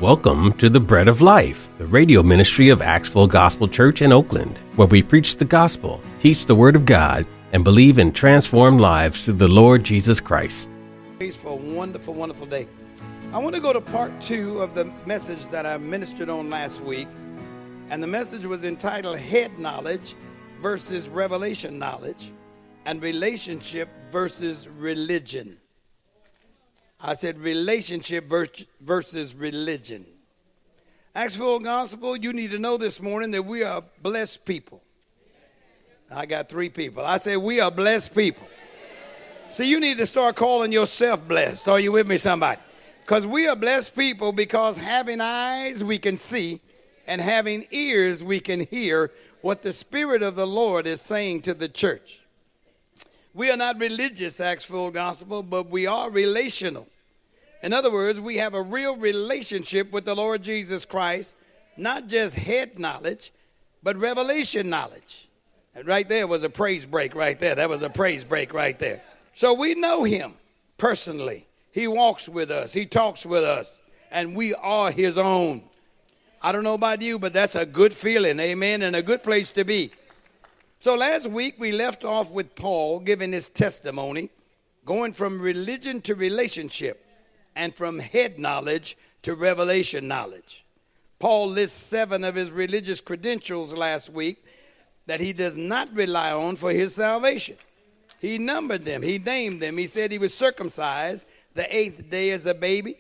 Welcome to the Bread of Life, the radio ministry of Axville Gospel Church in Oakland, where we preach the gospel, teach the Word of God, and believe in transformed lives through the Lord Jesus Christ. Praise for a wonderful, wonderful day. I want to go to part 2 of the message that I ministered on last week, and the message was entitled Head Knowledge versus Revelation Knowledge and Relationship versus Religion. I said relationship versus religion. Axville Gospel, you need to know this morning that we are blessed people. I got 3 people. I said we are blessed people. See, you need to start calling yourself blessed. Are you with me, somebody? Because we are blessed people because having eyes we can see and having ears we can hear what the Spirit of the Lord is saying to the church. We are not religious, Axville Gospel, but we are relational. In other words, we have a real relationship with the Lord Jesus Christ, not just head knowledge, but revelation knowledge. And right there was a praise break right there. That was a praise break right there. So we know him personally. He walks with us. He talks with us. And we are his own. I don't know about you, but that's a good feeling, amen, and a good place to be. So last week we left off with Paul giving his testimony, going from religion to relationship, and from head knowledge to revelation knowledge. Paul lists 7 of his religious credentials last week that he does not rely on for his salvation. He numbered them. He named them. He said he was circumcised the 8th day as a baby.